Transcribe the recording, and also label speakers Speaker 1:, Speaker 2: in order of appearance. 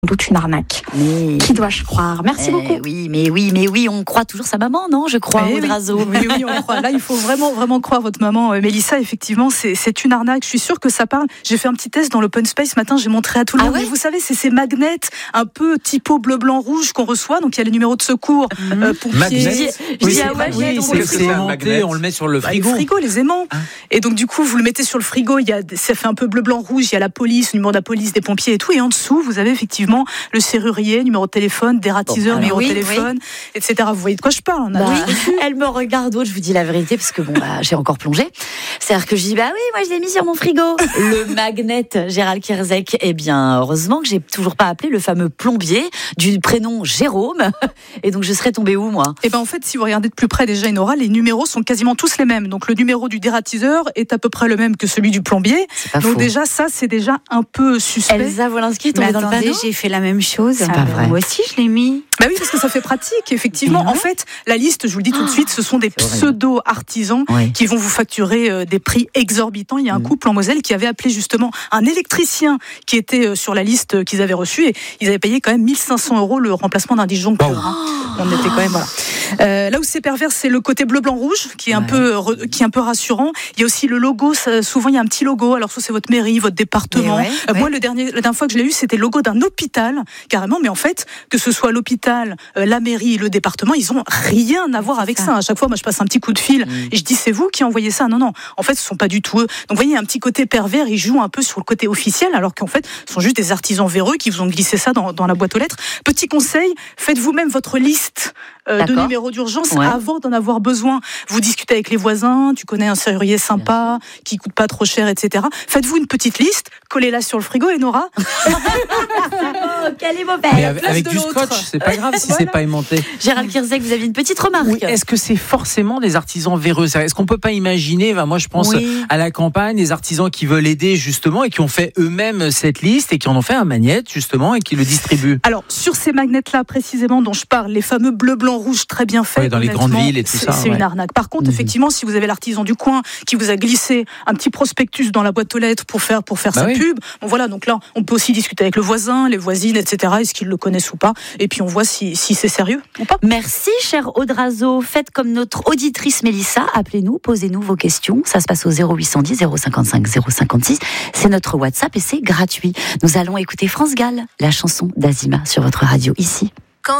Speaker 1: doute une arnaque.
Speaker 2: Mais...
Speaker 1: Qui dois-je croire? Merci beaucoup.
Speaker 2: Oui, mais oui, on croit toujours sa maman, non? Je crois, Odrazo.
Speaker 3: Oui, on croit. Là, il faut vraiment croire votre maman, Mélissa. Effectivement, c'est une arnaque. Je suis sûre que ça parle. J'ai fait un petit test dans l'open space ce matin. J'ai montré à tout le monde.
Speaker 2: Ouais,
Speaker 3: mais vous savez, c'est ces magnets un peu typo bleu, blanc, rouge qu'on reçoit. Donc, il y a les numéros de secours, pompiers.
Speaker 4: C'est aimanté, on le met sur le frigo.
Speaker 3: Les frigos, les aimants. Et donc, du coup, vous le mettez sur le frigo. Ça fait un peu bleu, blanc, rouge. Il y a la police, le numéro de la police, des pompiers et tout. Et en dessous, vous avez effectivement le serrurier, numéro de téléphone, dératiseur, numéro de téléphone, etc. Vous voyez de quoi je parle?
Speaker 2: Elle me regarde, je vous dis la vérité, parce que j'ai encore plongé. C'est-à-dire que je dis, moi je l'ai mis sur mon frigo. Le magnet Gérald Kierzek. Eh bien, heureusement que j'ai toujours pas appelé le fameux plombier du prénom Jérôme. Et donc, je serais tombée où, moi?
Speaker 3: Eh ben, en fait, si vous regardez de plus près déjà, Enora, les numéros sont quasiment tous les mêmes. Donc, le numéro du dératiseur est à peu près le même que celui du plombier. Donc, faux. Déjà, ça, c'est déjà un peu suspect.
Speaker 2: Elsa Wolinski est tombée dans le panneau.
Speaker 1: J'ai fait la même chose.
Speaker 2: C'est pas vrai.
Speaker 1: Moi aussi, je l'ai mis.
Speaker 3: Bah oui, parce que ça fait pratique, effectivement. En fait, la liste, je vous le dis tout de suite, ce sont des pseudo-artisans qui vont vous facturer des prix exorbitants. Il y a un couple en Moselle qui avait appelé justement un électricien qui était sur la liste qu'ils avaient reçue et ils avaient payé quand même 1 500 € le remplacement d'un disjoncteur. On était quand même, là où c'est pervers, c'est le côté bleu, blanc, rouge qui est un peu rassurant. Il y a aussi le logo. Souvent, il y a un petit logo. Alors, soit c'est votre mairie, votre département. Moi, la dernière fois que je l'ai eu, c'était le logo d'un hôpital, carrément. Mais en fait, que ce soit l'hôpital, la mairie, le département, ils ont rien à voir avec ça. À chaque fois, moi, je passe un petit coup de fil et je dis, c'est vous qui envoyez ça? Non. En fait, ce sont pas du tout eux. Donc, vous voyez, il y a un petit côté pervers. Ils jouent un peu sur le côté officiel, alors qu'en fait, ce sont juste des artisans véreux qui vous ont glissé ça dans la boîte aux lettres. Petit conseil, faites vous-même votre liste de numéros d'urgence avant d'en avoir besoin. Vous discutez avec les voisins, tu connais un serrurier sympa, qui coûte pas trop cher, etc. Faites-vous une petite liste, collez-la sur le frigo, Enora.
Speaker 2: Quel est mauvais.
Speaker 4: Mais avec du scotch, c'est pas grave si c'est pas aimanté.
Speaker 2: Gérald Kierzek, vous aviez une petite remarque.
Speaker 4: Oui, est-ce que c'est forcément des artisans véreux? Est-ce qu'on peut pas imaginer, moi je pense à la campagne, des artisans qui veulent aider justement et qui ont fait eux-mêmes cette liste et qui en ont fait un magnète justement et qui le distribuent?
Speaker 3: Alors, sur ces magnets-là précisément dont je parle, les fameux bleu, blanc, rouge très bien faits,
Speaker 4: dans les grandes villes et tout ça.
Speaker 3: C'est une arnaque. Par contre, effectivement, si vous avez l'artisan du coin qui vous a glissé un petit prospectus dans la boîte aux lettres pour faire sa pub, bon voilà, donc là, on peut aussi discuter avec le voisin, les voisines, etc. Est-ce qu'ils le connaissent ou pas? Et puis on voit si c'est sérieux ou pas.
Speaker 2: Merci, cher Odrazo. Faites comme notre auditrice Mélissa. Appelez-nous, posez-nous vos questions. Ça se passe au 0810 055 056. C'est notre WhatsApp et c'est gratuit. Nous allons écouter France Gall, la chanson d'Azima sur votre radio ici.